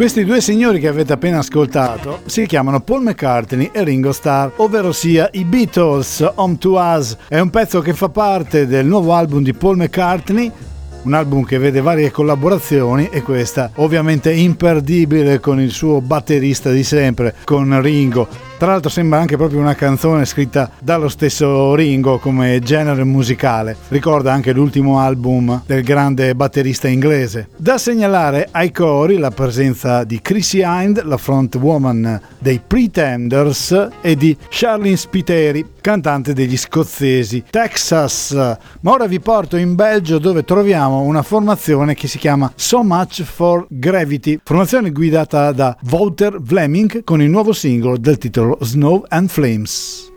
Questi due signori che avete appena ascoltato si chiamano Paul McCartney e Ringo Starr, ovvero sia i Beatles. Home to Us è un pezzo che fa parte del nuovo album di Paul McCartney, un album che vede varie collaborazioni e questa ovviamente imperdibile con il suo batterista di sempre, con Ringo. Tra l'altro sembra anche proprio una canzone scritta dallo stesso Ringo come genere musicale. Ricorda anche l'ultimo album del grande batterista inglese. Da segnalare ai cori la presenza di Chrissy Hynde, la frontwoman dei Pretenders, e di Charlene Spiteri, cantante degli scozzesi Texas. Ma ora vi porto in Belgio, dove troviamo una formazione che si chiama So Much for Gravity, formazione guidata da Wouter Vleming con il nuovo singolo del titolo Snow and Flames.